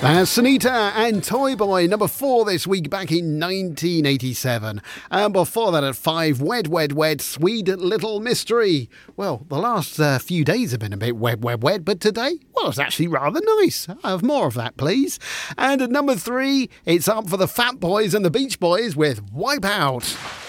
Sunita and Toy Boy, number 4 this week back in 1987. And before that at 5, Wed, Wed, Wed, Sweet Little Mystery. Well, the last few days have been a bit wed, wed, wed, but today, well, it's actually rather nice. I'll have more of that, please. And at number 3, it's up for the Fat Boys and the Beach Boys with Wipeout.